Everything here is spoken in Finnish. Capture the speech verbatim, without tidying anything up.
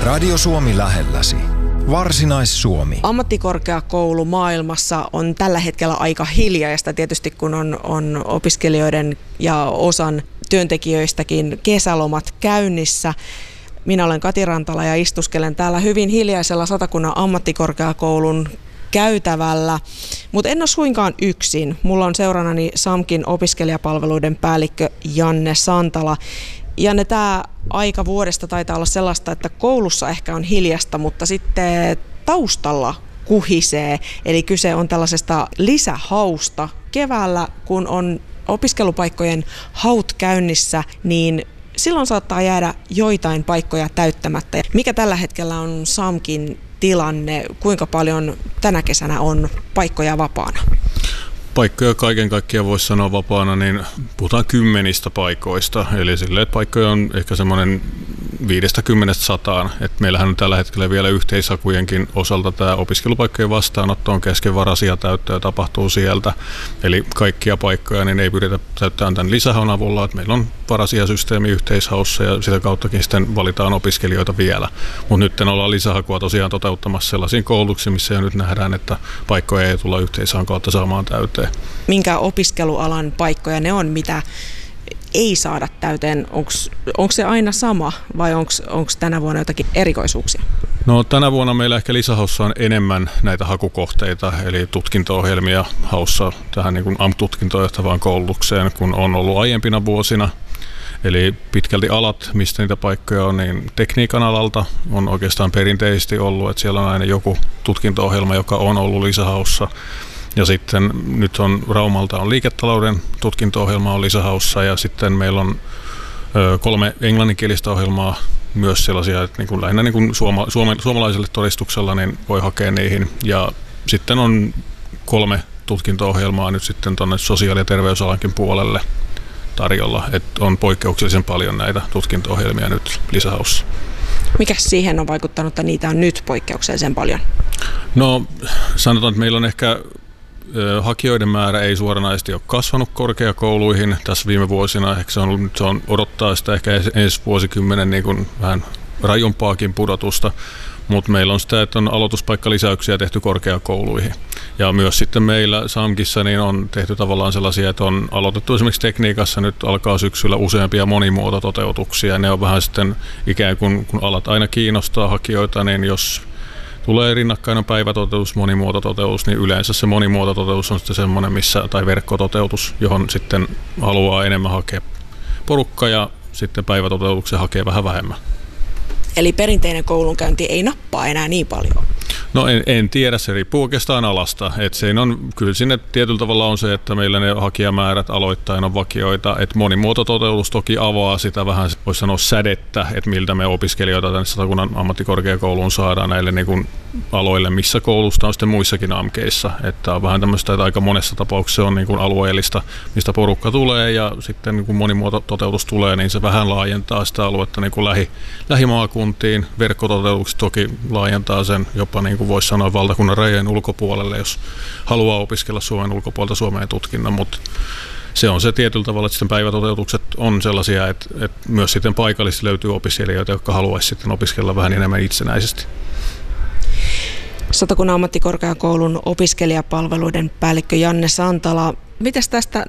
Radio Suomi lähelläsi. Varsinais-Suomi. Ammattikorkeakoulu maailmassa on tällä hetkellä aika hiljaista tietysti, kun on, on opiskelijoiden ja osan työntekijöistäkin kesälomat käynnissä. Minä olen Kati Rantala ja istuskelen täällä hyvin hiljaisella Satakunnan ammattikorkeakoulun käytävällä, mutta en ole suinkaan yksin. Mulla on seurannani SAMKin opiskelijapalveluiden päällikkö Janne Santala. Janne, tämä aika vuodesta taitaa olla sellaista, että koulussa ehkä on hiljasta, mutta sitten taustalla kuhisee. Eli kyse on tällaisesta lisähausta. Keväällä, kun on opiskelupaikkojen haut käynnissä, niin silloin saattaa jäädä joitain paikkoja täyttämättä. Mikä tällä hetkellä on SAMKin tilanne? Kuinka paljon tänä kesänä on paikkoja vapaana? Paikkoja kaiken kaikkiaan voisi sanoa vapaana, niin puhutaan kymmenistä paikoista. Eli silleen, että paikkoja on ehkä semmoinen viidestä kymmenestä sataan. Että meillähän on tällä hetkellä vielä yhteishakujenkin osalta tämä opiskelupaikkojen vastaanotto on kesken, varasia täyttöä tapahtuu sieltä. Eli kaikkia paikkoja niin ei pyritä täyttämään tämän lisähaun avulla. Että meillä on varasia systeemi yhteishaussa ja sitä kauttakin sitten valitaan opiskelijoita vielä. Mutta nyt ollaan lisähakua tosiaan toteuttamassa sellaisiin koulutuksiin, missä jo nyt nähdään, että paikkoja ei tulla yhteishaun kautta saamaan täyteen. Minkä opiskelualan paikkoja ne on, mitä ei saada täyteen? Onko se aina sama vai onko tänä vuonna jotakin erikoisuuksia? No, tänä vuonna meillä ehkä lisähaussa on enemmän näitä hakukohteita, eli tutkinto-ohjelmia haussa tähän niin kuin A M K-tutkintoon johtavaan koulutukseen, kun on ollut aiempina vuosina. Eli pitkälti alat, mistä niitä paikkoja on, niin tekniikan alalta on oikeastaan perinteisesti ollut, että siellä on aina joku tutkinto-ohjelma, joka on ollut lisähaussa. Ja sitten nyt on Raumalta on liiketalouden tutkinto-ohjelma on lisähaussa ja sitten meillä on ö, kolme englanninkielistä ohjelmaa myös sellaisia, että niin kuin lähinnä niin kuin suoma, suoma, suomalaiselle todistuksella niin voi hakea niihin. Ja sitten on kolme tutkinto-ohjelmaa nyt sitten tuonne sosiaali- ja terveysalankin puolelle tarjolla, että on poikkeuksellisen paljon näitä tutkinto-ohjelmia nyt lisähaussa. Mikä siihen on vaikuttanut, että niitä on nyt poikkeuksellisen paljon? No, sanotaan, että meillä on ehkä hakijoiden määrä ei suoranaisesti ole kasvanut korkeakouluihin tässä viime vuosina. Ehkä se on, se on odottaa sitä ehkä ensi vuosikymmenen niin kuin vähän rajumpaakin pudotusta, mutta meillä on sitä, että on aloituspaikkalisäyksiä tehty korkeakouluihin. Ja myös sitten meillä SAMKissa niin on tehty tavallaan sellaisia, että on aloitettu esimerkiksi tekniikassa nyt alkaa syksyllä useampia monimuotototeutuksia. Ne on vähän sitten ikään kuin, kun alat aina kiinnostaa hakijoita, niin jos tulee rinnakkainen päivätoteutus, monimuotototeutus, niin yleensä se monimuotototeutus on sitten semmoinen, missä, tai verkkototeutus, johon sitten haluaa enemmän hakea porukka ja sitten päivätoteutuksen hakee vähän vähemmän. Eli perinteinen koulunkäynti ei nappaa enää niin paljon? No en, en tiedä, se riippuu oikeastaan alasta. Et siinä on, kyllä sinne tietyllä tavalla on se, että meillä ne hakijamäärät aloittain on vakioita. Et monimuotototeutus toki avaa sitä vähän, voisi sanoa sädettä, että miltä me opiskelijoita tänne Satakunnan ammattikorkeakouluun saadaan näille niin kuin aloille, missä koulusta on sitten muissakin A M K:issa. Että on vähän tämmöistä, että aika monessa tapauksessa on niin kuin alueellista, mistä porukka tulee ja sitten niin kun monimuotototeutus tulee, niin se vähän laajentaa sitä aluetta niin kuin lähi, lähimaakuntiin. Verkkototeutukset toki laajentaa sen jopa niin kuin voisi sanoa valtakunnan rajojen ulkopuolelle, jos haluaa opiskella Suomen ulkopuolelta Suomeen tutkinnon, mutta se on se tietyllä tavalla, että sitten päivätoteutukset on sellaisia, että, että myös sitten paikallisesti löytyy opiskelijoita, jotka haluaisi sitten opiskella vähän enemmän itsenäisesti. Satakunnan ammattikorkeakoulun opiskelijapalveluiden päällikkö Janne Santala, mitäs tästä